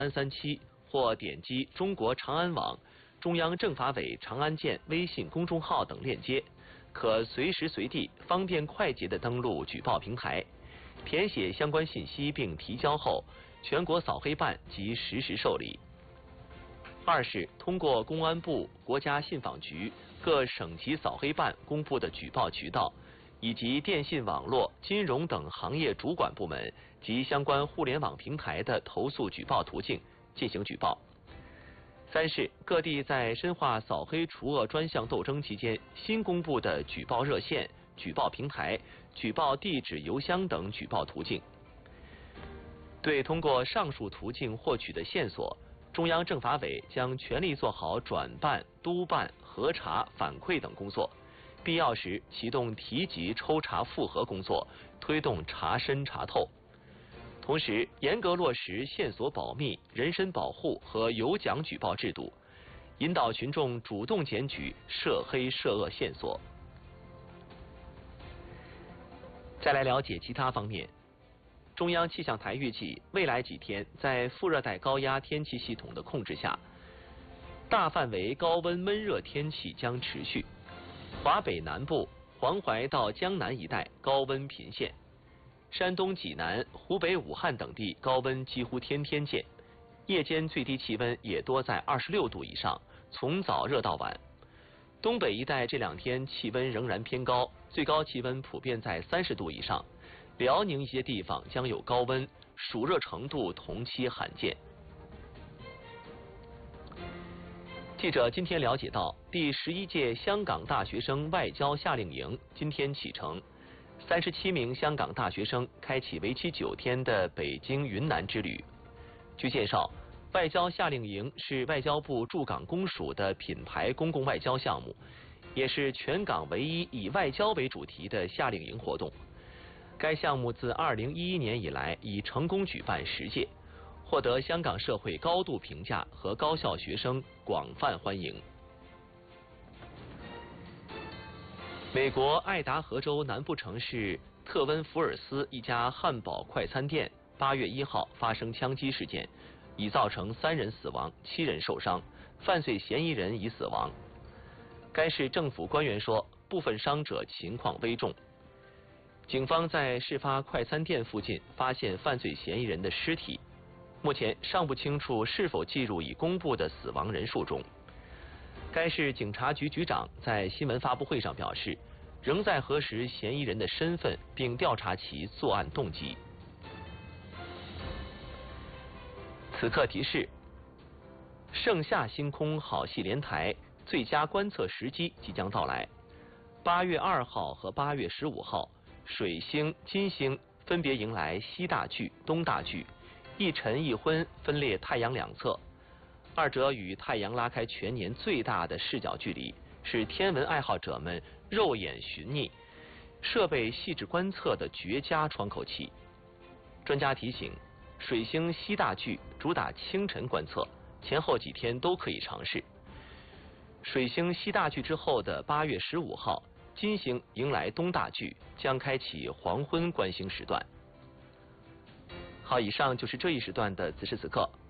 337或点击中国长安网、中央政法委长安县微信公众号等链接，可随时随地、方便快捷地登录举报平台，填写相关信息并提交后，全国扫黑办即实时受理。二是通过公安部、国家信访局、各省级扫黑办公布的举报渠道，以及电信网络、金融等行业主管部门及相关互联网平台的投诉举报途径进行举报。三是各地在深化扫黑除恶专项斗争期间新公布的举报热线、举报平台、举报地址、邮箱等举报途径。对通过上述途径获取的线索，中央政法委将全力做好转办、督办、核查、反馈等工作，必要时启动提级抽查复核工作，推动查深查透。同时，严格落实线索保密、人身保护和有奖举报制度，引导群众主动检举涉黑涉恶线索。再来了解其他方面。中央气象台预计，未来几天在副热带高压天气系统的控制下，大范围高温闷热天气将持续。华北南部、黄淮到江南一带高温频现，山东济南、湖北武汉等地高温几乎天天见，夜间最低气温也多在26度以上，从早热到晚。东北一带这两天气温仍然偏高，最高气温普遍在30度以上。辽宁一些地方将有高温，暑热程度同期罕见。记者今天了解到，第11届香港大学生外交夏令营今天启程，37名香港大学生开启为期9天的北京云南之旅。据介绍，外交夏令营是外交部驻港公署的品牌公共外交项目，也是全港唯一以外交为主题的夏令营活动。该项目自2011年以来已成功举办10届，获得香港社会高度评价和高校学生广泛欢迎。美国爱达荷州南部城市特温福尔斯一家汉堡快餐店8月1号发生枪击事件，已造成3人死亡、7人受伤，犯罪嫌疑人已死亡。该市政府官员说，部分伤者情况危重。警方在事发快餐店附近发现犯罪嫌疑人的尸体，目前尚不清楚是否计入已公布的死亡人数中。该市警察局局长在新闻发布会上表示，仍在核实嫌疑人的身份，并调查其作案动机。此刻提示：盛夏星空好戏连台，最佳观测时机即将到来。8月2号和8月15号。水星、金星分别迎来西大距、东大距，一晨一昏分列太阳两侧，二者与太阳拉开全年最大的视角距离，是天文爱好者们肉眼寻觅、设备细致观测的绝佳窗口期。专家提醒，水星西大距主打清晨观测，前后几天都可以尝试。水星西大距之后的8月15号。金星迎来东大距，将开启黄昏观星时段。好，以上就是这一时段的此时此刻。